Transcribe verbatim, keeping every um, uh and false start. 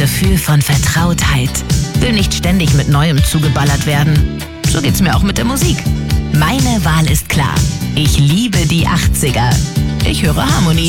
Gefühl von Vertrautheit. Will nicht ständig mit Neuem zugeballert werden. So geht's mir auch mit der Musik. Meine Wahl ist klar. Ich liebe die achtziger. Ich höre Harmonie.